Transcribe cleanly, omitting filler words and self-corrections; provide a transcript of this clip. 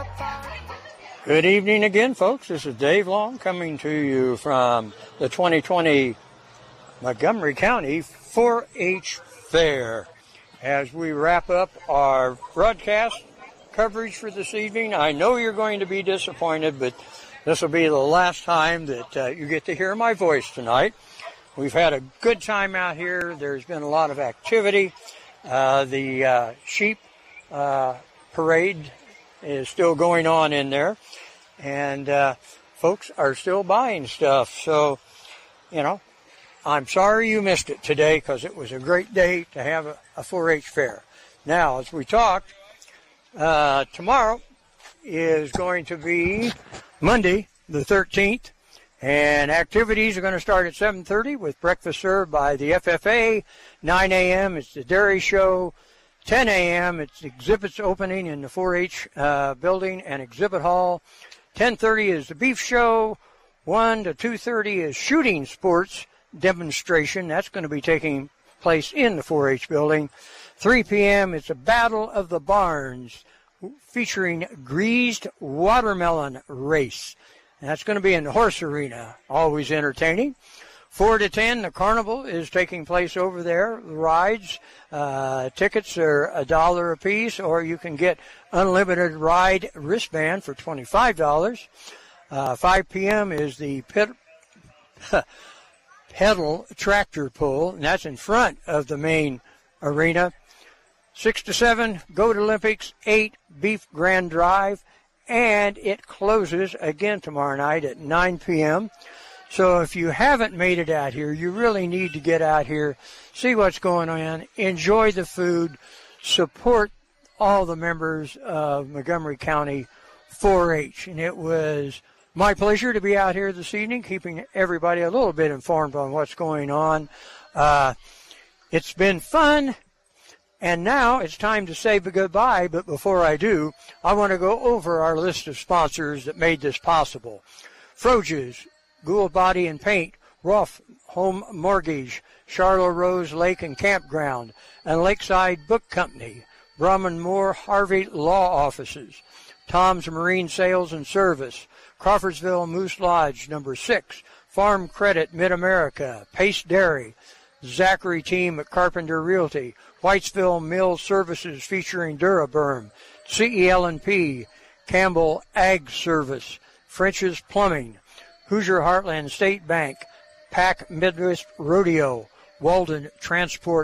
Good evening again, folks. This is Dave Long coming to you from the 2020 Montgomery County 4-H Fair. As we wrap up our broadcast coverage for this evening, I know you're going to be disappointed, but this will be the last time that you get to hear my voice tonight. We've had a good time out here. There's been a lot of activity. The sheep parade is still going on in there. And folks are still buying stuff. So, I'm sorry you missed it today because it was a great day to have a 4-H fair. Now, as we talked, tomorrow is going to be Monday, the 13th. And activities are going to start at 7:30 with breakfast served by the FFA. 9 a.m. it's the dairy show. 10 a.m. it's exhibits opening in the 4-H building and exhibit hall. 10:30 is the beef show. 1 to 2:30 is shooting sports demonstration. That's going to be taking place in the 4-H building. 3 p.m. it's a Battle of the Barns featuring greased watermelon race. And that's going to be in the horse arena. Always entertaining. 4 to 10, the carnival is taking place over there. The rides, tickets are $1 a piece, or you can get unlimited ride wristband for $25. 5 p.m. is the pedal tractor pull, and that's in front of the main arena. 6 to 7, Goat Olympics. 8, Beef Grand Drive. And it closes again tomorrow night at 9 p.m. So if you haven't made it out here, you really need to get out here, see what's going on, enjoy the food, support all the members of Montgomery County 4-H. And it was my pleasure to be out here this evening, keeping everybody a little bit informed on what's going on. It's been fun. And now it's time to say goodbye, but before I do, I want to go over our list of sponsors that made this possible. Froges, Gould Body and Paint, Ruff Home Mortgage, Charlotte Rose Lake and Campground, and Lakeside Book Company, Brumman Moore Harvey Law Offices, Tom's Marine Sales and Service, Crawfordsville Moose Lodge, number 6, Farm Credit Mid-America, Pace Dairy, Zachary Team at Carpenter Realty, Whitesville Mill Services featuring Duraburn, CEL&P, Campbell Ag Service, French's Plumbing, Hoosier Heartland State Bank, Pack Midwest Rodeo, Walden Transport